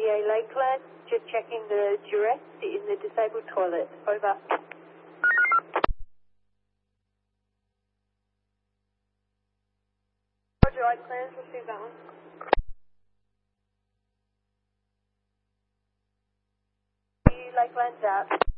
PA Lakeland, just checking the duress in the disabled toilet. Over. Roger, Lakeland, receive that one. Lakeland's out.